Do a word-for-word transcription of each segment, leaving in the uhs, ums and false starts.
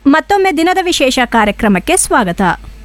ಮತ್ತೊಮ್ಮೆ ದಿನದ ವಿಶೇಷ ಕಾರ್ಯಕ್ರಮಕ್ಕೆ ಸ್ವಾಗತ.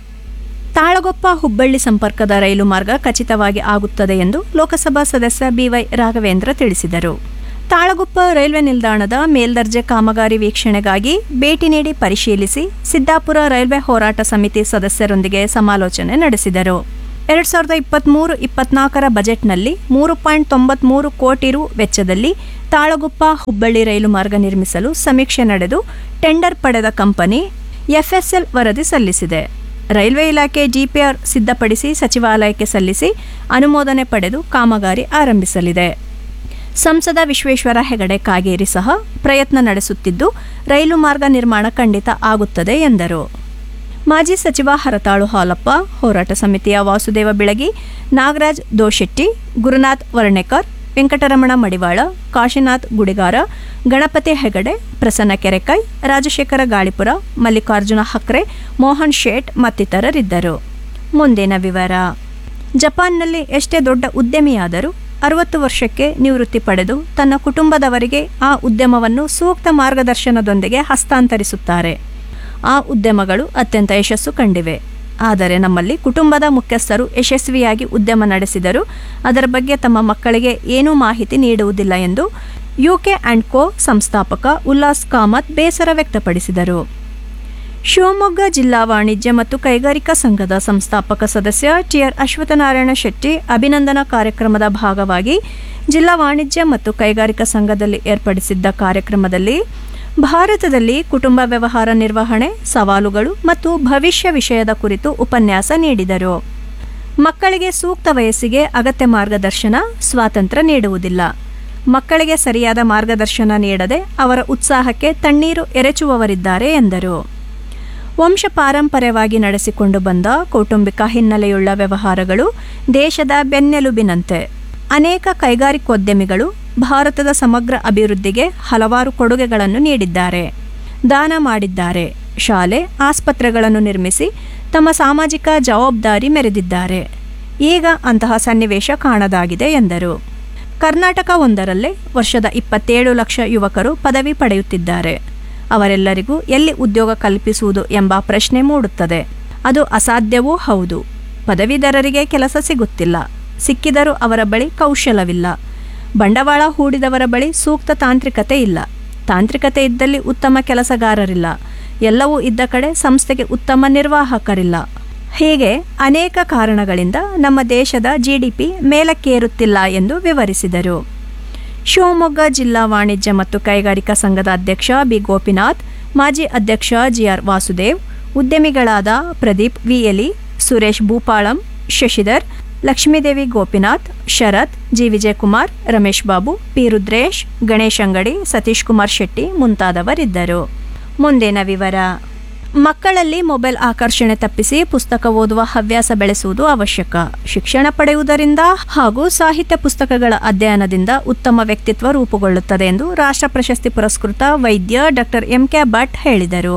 ತಾಳಗೊಪ್ಪ ಹುಬ್ಬಳ್ಳಿ ಸಂಪರ್ಕದ ರೈಲು ಮಾರ್ಗ ಖಚಿತವಾಗಿ ಆಗುತ್ತದೆ ಎಂದು ಲೋಕಸಭಾ ಸದಸ್ಯ ಬಿವೈ ರಾಘವೇಂದ್ರ ತಿಳಿಸಿದರು. ತಾಳಗುಪ್ಪ ರೈಲ್ವೆ ನಿಲ್ದಾಣದ ಮೇಲ್ದರ್ಜೆ ಕಾಮಗಾರಿ ವೀಕ್ಷಣೆಗಾಗಿ ಭೇಟಿ ನೀಡಿ ಪರಿಶೀಲಿಸಿ ಸಿದ್ದಾಪುರ ರೈಲ್ವೆ ಹೋರಾಟ ಸಮಿತಿ ಸದಸ್ಯರೊಂದಿಗೆ ಸಮಾಲೋಚನೆ ನಡೆಸಿದರು. ಎರಡು ಸಾವಿರದ ಇಪ್ಪತ್ತ್ಮೂರು ಇಪ್ಪತ್ನಾಲ್ಕರ ಬಜೆಟ್ನಲ್ಲಿ ಮೂರು ಪಾಯಿಂಟ್ ತೊಂಬತ್ಮೂರು ಕೋಟಿ ರು ವೆಚ್ಚದಲ್ಲಿ ತಾಳಗುಪ್ಪ ಹುಬ್ಬಳ್ಳಿ ರೈಲು ಮಾರ್ಗ ನಿರ್ಮಿಸಲು ಸಮೀಕ್ಷೆ ನಡೆದು ಟೆಂಡರ್ ಪಡೆದ ಕಂಪನಿ ಎಫ್ಎಸ್ಎಲ್ ವರದಿ ಸಲ್ಲಿಸಿದೆ. ರೈಲ್ವೆ ಇಲಾಖೆ ಡಿಪಿಆರ್ ಸಿದ್ಧಪಡಿಸಿ ಸಚಿವಾಲಯಕ್ಕೆ ಸಲ್ಲಿಸಿ ಅನುಮೋದನೆ ಪಡೆದು ಕಾಮಗಾರಿ ಆರಂಭಿಸಲಿದೆ. ಸಂಸದ ವಿಶ್ವೇಶ್ವರ ಹೆಗಡೆ ಕಾಗೇರಿ ಸಹ ಪ್ರಯತ್ನ ನಡೆಸುತ್ತಿದ್ದು ರೈಲು ಮಾರ್ಗ ನಿರ್ಮಾಣ ಖಂಡಿತ ಆಗುತ್ತದೆ ಎಂದರು. ಮಾಜಿ ಸಚಿವ ಹರತಾಳು ಹಾಲಪ್ಪ, ಹೋರಾಟ ಸಮಿತಿಯ ವಾಸುದೇವ ಬಿಳಗಿ, ನಾಗರಾಜ್ ದೋಶೆಟ್ಟಿ, ಗುರುನಾಥ್ ವರ್ಣೇಕರ್, ವೆಂಕಟರಮಣ ಮಡಿವಾಳ, ಕಾಶಿನಾಥ್ ಗುಡಿಗಾರ, ಗಣಪತಿ ಹೆಗಡೆ, ಪ್ರಸನ್ನ ಕೆರೆಕೈ, ರಾಜಶೇಖರ ಗಾಳಿಪುರ, ಮಲ್ಲಿಕಾರ್ಜುನ ಹಕ್ರೆ, ಮೋಹನ್ ಶೇಟ್ ಮತ್ತಿತರರಿದ್ದರು. ಮುಂದಿನ ವಿವರ. ಜಪಾನ್ನಲ್ಲಿ ಎಷ್ಟೇ ದೊಡ್ಡ ಉದ್ಯಮಿಯಾದರೂ ಅರವತ್ತು ವರ್ಷಕ್ಕೆ ನಿವೃತ್ತಿ ಪಡೆದು ತನ್ನ ಕುಟುಂಬದವರಿಗೆ ಆ ಉದ್ಯಮವನ್ನು ಸೂಕ್ತ ಮಾರ್ಗದರ್ಶನದೊಂದಿಗೆ ಹಸ್ತಾಂತರಿಸುತ್ತಾರೆ. ಆ ಉದ್ಯಮಗಳು ಅತ್ಯಂತ ಯಶಸ್ಸು ಕಂಡಿವೆ. ಆದರೆ ನಮ್ಮಲ್ಲಿ ಕುಟುಂಬದ ಮುಖ್ಯಸ್ಥರು ಯಶಸ್ವಿಯಾಗಿ ಉದ್ಯಮ ನಡೆಸಿದರೂ ಅದರ ಬಗ್ಗೆ ತಮ್ಮ ಮಕ್ಕಳಿಗೆ ಏನೂ ಮಾಹಿತಿ ನೀಡುವುದಿಲ್ಲ ಎಂದು ಯುಕೆ ಆ್ಯಂಡ್ ಕೋ ಸಂಸ್ಥಾಪಕ ಉಲ್ಲಾಸ್ ಕಾಮತ್ ಬೇಸರ ವ್ಯಕ್ತಪಡಿಸಿದರು. ಶಿವಮೊಗ್ಗ ಜಿಲ್ಲಾ ವಾಣಿಜ್ಯ ಮತ್ತು ಕೈಗಾರಿಕಾ ಸಂಘದ ಸಂಸ್ಥಾಪಕ ಸದಸ್ಯ ಟಿಆರ್ ಅಶ್ವತ್ಥನಾರಾಯಣ ಶೆಟ್ಟಿ ಅಭಿನಂದನಾ ಕಾರ್ಯಕ್ರಮದ ಭಾಗವಾಗಿ ಜಿಲ್ಲಾ ವಾಣಿಜ್ಯ ಮತ್ತು ಕೈಗಾರಿಕಾ ಸಂಘದಲ್ಲಿ ಏರ್ಪಡಿಸಿದ್ದ ಕಾರ್ಯಕ್ರಮದಲ್ಲಿ ಭಾರತದಲ್ಲಿ ಕುಟುಂಬ ವ್ಯವಹಾರ ನಿರ್ವಹಣೆ, ಸವಾಲುಗಳು ಮತ್ತು ಭವಿಷ್ಯ ವಿಷಯದ ಕುರಿತು ಉಪನ್ಯಾಸ ನೀಡಿದರು. ಮಕ್ಕಳಿಗೆ ಸೂಕ್ತ ವಯಸ್ಸಿಗೆ ಅಗತ್ಯ ಮಾರ್ಗದರ್ಶನ, ಸ್ವಾತಂತ್ರ್ಯ ನೀಡುವುದಿಲ್ಲ. ಮಕ್ಕಳಿಗೆ ಸರಿಯಾದ ಮಾರ್ಗದರ್ಶನ ನೀಡದೆ ಅವರ ಉತ್ಸಾಹಕ್ಕೆ ತಣ್ಣೀರು ಎರಚುವವರಿದ್ದಾರೆ ಎಂದರು. ವಂಶ ಪಾರಂಪರ್ಯವಾಗಿ ನಡೆಸಿಕೊಂಡು ಬಂದ ಕೌಟುಂಬಿಕ ಹಿನ್ನೆಲೆಯುಳ್ಳ ವ್ಯವಹಾರಗಳು ದೇಶದ ಬೆನ್ನೆಲುಬಿನಂತೆ. ಅನೇಕ ಕೈಗಾರಿಕೋದ್ಯಮಿಗಳು ಭಾರತದ ಸಮಗ್ರ ಅಭಿವೃದ್ಧಿಗೆ ಹಲವಾರು ಕೊಡುಗೆಗಳನ್ನು ನೀಡಿದ್ದಾರೆ, ದಾನ ಮಾಡಿದ್ದಾರೆ, ಶಾಲೆ ಆಸ್ಪತ್ರೆಗಳನ್ನು ನಿರ್ಮಿಸಿ ತಮ್ಮ ಸಾಮಾಜಿಕ ಜವಾಬ್ದಾರಿ ಮೆರೆದಿದ್ದಾರೆ. ಈಗ ಅಂತಹ ಸನ್ನಿವೇಶ ಕಾಣದಾಗಿದೆ ಎಂದರು. ಕರ್ನಾಟಕ ಒಂದರಲ್ಲೇ ವರ್ಷದ ಇಪ್ಪತ್ತೇಳು ಲಕ್ಷ ಯುವಕರು ಪದವಿ ಪಡೆಯುತ್ತಿದ್ದಾರೆ. ಅವರೆಲ್ಲರಿಗೂ ಎಲ್ಲಿ ಉದ್ಯೋಗ ಕಲ್ಪಿಸುವುದು ಎಂಬ ಪ್ರಶ್ನೆ ಮೂಡುತ್ತದೆ. ಅದು ಅಸಾಧ್ಯವೂ ಹೌದು. ಪದವೀಧರರಿಗೆ ಕೆಲಸ ಸಿಗುತ್ತಿಲ್ಲ. ಸಿಕ್ಕಿದರೂ ಅವರ ಬಳಿ ಕೌಶಲವಿಲ್ಲ. ಬಂಡವಾಳ ಹೂಡಿದವರ ಬಳಿ ಸೂಕ್ತ ತಾಂತ್ರಿಕತೆ ಇಲ್ಲ. ತಾಂತ್ರಿಕತೆ ಇದ್ದಲ್ಲಿ ಉತ್ತಮ ಕೆಲಸಗಾರರಿಲ್ಲ. ಎಲ್ಲವೂ ಇದ್ದ ಕಡೆ ಸಂಸ್ಥೆಗೆ ಉತ್ತಮ ನಿರ್ವಾಹಕರಿಲ್ಲ. ಹೀಗೆ ಅನೇಕ ಕಾರಣಗಳಿಂದ ನಮ್ಮ ದೇಶದ ಜಿಡಿಪಿ ಮೇಲಕ್ಕೇರುತ್ತಿಲ್ಲ ಎಂದು ವಿವರಿಸಿದರು. ಶಿವಮೊಗ್ಗ ಜಿಲ್ಲಾ ವಾಣಿಜ್ಯ ಮತ್ತು ಕೈಗಾರಿಕಾ ಸಂಘದ ಅಧ್ಯಕ್ಷ ಬಿ ಗೋಪಿನಾಥ್, ಮಾಜಿ ಅಧ್ಯಕ್ಷ ಜಿಆರ್ ವಾಸುದೇವ್, ಉದ್ಯಮಿಗಳಾದ ಪ್ರದೀಪ್ ವಿಎಲಿ, ಸುರೇಶ್ ಭೂಪಾಳಂ, ಶಶಿಧರ್, ಲಕ್ಷ್ಮೀದೇವಿ ಗೋಪಿನಾಥ್, ಶರತ್, ಜಿ ವಿಜಯಕುಮಾರ್, ರಮೇಶ್ ಬಾಬು, ಪಿ ರುದ್ರೇಶ್, ಗಣೇಶ್ ಅಂಗಡಿ, ಸತೀಶ್ ಕುಮಾರ್ ಶೆಟ್ಟಿ ಮುಂತಾದವರಿದ್ದರು. ಮುಂದಿನ ವಿವರ. ಮಕ್ಕಳಲ್ಲಿ ಮೊಬೈಲ್ ಆಕರ್ಷಣೆ ತಪ್ಪಿಸಿ ಪುಸ್ತಕ ಓದುವ ಹವ್ಯಾಸ ಬೆಳೆಸುವುದು ಅವಶ್ಯಕ. ಶಿಕ್ಷಣ ಪಡೆಯುವುದರಿಂದ ಹಾಗೂ ಸಾಹಿತ್ಯ ಪುಸ್ತಕಗಳ ಅಧ್ಯಯನದಿಂದ ಉತ್ತಮ ವ್ಯಕ್ತಿತ್ವ ರೂಪುಗೊಳ್ಳುತ್ತದೆ ಎಂದು ರಾಷ್ಟ್ರ ಪ್ರಶಸ್ತಿ ಪುರಸ್ಕೃತ ವೈದ್ಯ ಡಾಕ್ಟರ್ ಎಂ ಕೆ ಭಟ್ ಹೇಳಿದರು.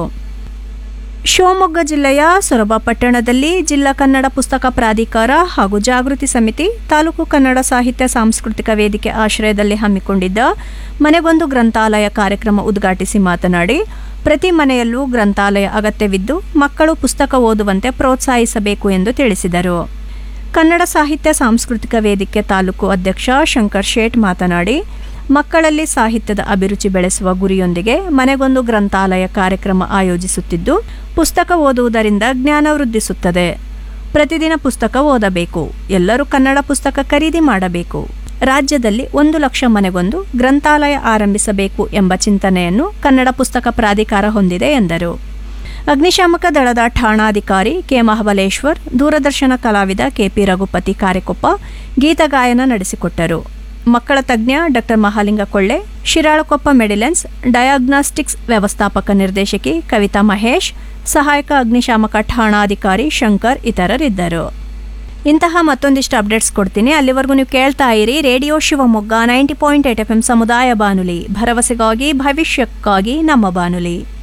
ಶಿವಮೊಗ್ಗ ಜಿಲ್ಲೆಯ ಸೊರಬ ಪಟ್ಟಣದಲ್ಲಿ ಜಿಲ್ಲಾ ಕನ್ನಡ ಪುಸ್ತಕ ಪ್ರಾಧಿಕಾರ ಹಾಗೂ ಜಾಗೃತಿ ಸಮಿತಿ, ತಾಲೂಕು ಕನ್ನಡ ಸಾಹಿತ್ಯ ಸಾಂಸ್ಕೃತಿಕ ವೇದಿಕೆ ಆಶ್ರಯದಲ್ಲಿ ಹಮ್ಮಿಕೊಂಡಿದ್ದ ಮನೆಗೊಂದು ಗ್ರಂಥಾಲಯ ಕಾರ್ಯಕ್ರಮ ಉದ್ಘಾಟಿಸಿ ಮಾತನಾಡಿ, ಪ್ರತಿ ಮನೆಯಲ್ಲೂ ಗ್ರಂಥಾಲಯ ಅಗತ್ಯವಿದ್ದು ಮಕ್ಕಳು ಪುಸ್ತಕ ಓದುವಂತೆ ಪ್ರೋತ್ಸಾಹಿಸಬೇಕು ಎಂದು ತಿಳಿಸಿದರು. ಕನ್ನಡ ಸಾಹಿತ್ಯ ಸಾಂಸ್ಕೃತಿಕ ವೇದಿಕೆ ತಾಲೂಕು ಅಧ್ಯಕ್ಷ ಶಂಕರ್ ಶೇಟ್ ಮಾತನಾಡಿ, ಮಕ್ಕಳಲ್ಲಿ ಸಾಹಿತ್ಯದ ಅಭಿರುಚಿ ಬೆಳೆಸುವ ಗುರಿಯೊಂದಿಗೆ ಮನೆಗೊಂದು ಗ್ರಂಥಾಲಯ ಕಾರ್ಯಕ್ರಮ ಆಯೋಜಿಸುತ್ತಿದ್ದು, ಪುಸ್ತಕ ಓದುವುದರಿಂದ ಜ್ಞಾನ ವೃದ್ಧಿಸುತ್ತದೆ. ಪ್ರತಿದಿನ ಪುಸ್ತಕ ಓದಬೇಕು. ಎಲ್ಲರೂ ಕನ್ನಡ ಪುಸ್ತಕ ಖರೀದಿ ಮಾಡಬೇಕು. ರಾಜ್ಯದಲ್ಲಿ ಒಂದು ಲಕ್ಷ ಮನೆಗೊಂದು ಗ್ರಂಥಾಲಯ ಆರಂಭಿಸಬೇಕು ಎಂಬ ಚಿಂತನೆಯನ್ನು ಕನ್ನಡ ಪುಸ್ತಕ ಪ್ರಾಧಿಕಾರ ಹೊಂದಿದೆ ಎಂದರು. ಅಗ್ನಿಶಾಮಕ ದಳದ ಠಾಣಾಧಿಕಾರಿ ಕೆ ಮಹಾಬಲೇಶ್ವರ್, ದೂರದರ್ಶನ ಕಲಾವಿದ ಕೆಪಿ ರಘುಪತಿ ಕಾರೆಕೊಪ್ಪ ಗೀತಗಾಯನ ನಡೆಸಿಕೊಟ್ಟರು. ಮಕ್ಕಳ ತಜ್ಞ ಡಾಕ್ಟರ್ ಮಹಾಲಿಂಗ ಕೊಳ್ಳೆ, ಶಿರಾಳಕೊಪ್ಪ ಮೆಡಿಲೆನ್ಸ್ ಡಯಾಗ್ನಾಸ್ಟಿಕ್ಸ್ ವ್ಯವಸ್ಥಾಪಕ ನಿರ್ದೇಶಕಿ ಕವಿತಾ ಮಹೇಶ್, ಸಹಾಯಕ ಅಗ್ನಿಶಾಮಕ ಠಾಣಾಧಿಕಾರಿ ಶಂಕರ್ ಇತರರಿದ್ದರು. ಇಂತಹ ಮತ್ತೊಂದಿಷ್ಟು ಅಪ್ಡೇಟ್ಸ್ ಕೊಡ್ತೀನಿ. ಅಲ್ಲಿವರೆಗೂ ನೀವು ಕೇಳ್ತಾ ಇರಿ radio Shivamogga ninety point eight F M ಸಮುದಾಯ ಬಾನುಲಿ, ಭರವಸೆಗಾಗಿ ಭವಿಷ್ಯಕ್ಕಾಗಿ ನಮ್ಮ ಬಾನುಲಿ.